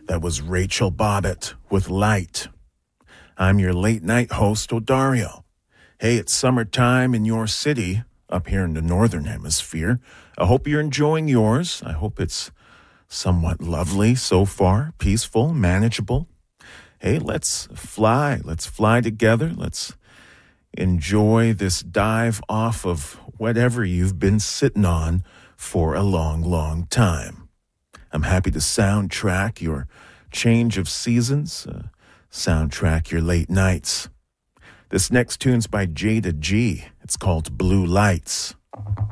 That was Rachel Bobbitt with Light. I'm your late night host, Odario. Hey, it's summertime in your city up here in the northern hemisphere. I hope you're enjoying yours. I hope it's somewhat lovely so far, peaceful, manageable. Hey, let's fly. Let's fly together. Let's enjoy this dive off of whatever you've been sitting on for a long, long time. I'm happy to soundtrack your change of seasons, soundtrack your late nights. This next tune's by Jada G. It's called Blue Lights.